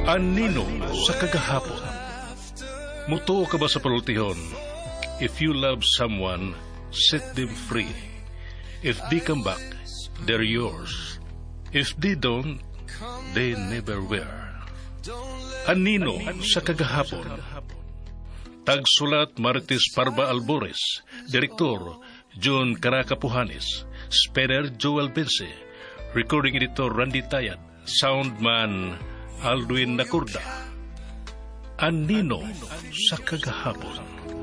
Anino sa kagahapon. Muto ka ba sa palultihon? If you love someone, set them free. If they come back, they're yours. If they don't, they never were. Anino sa kagahapon. Tagsulat Marites Parba Albores. Direktor John Caracapuhanes. Speaker Joel Bense. Recording editor Randy Tayad. Soundman Alduin Nakurda. Anino sa kagahapon.